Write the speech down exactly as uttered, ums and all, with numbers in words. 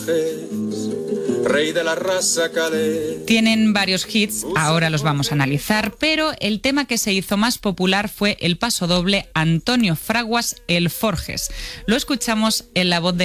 Rey de la raza calé. Tienen varios hits, ahora los vamos a analizar, pero el tema que se hizo más popular fue el pasodoble Antonio Fraguas, El Forges. Lo escuchamos en la voz de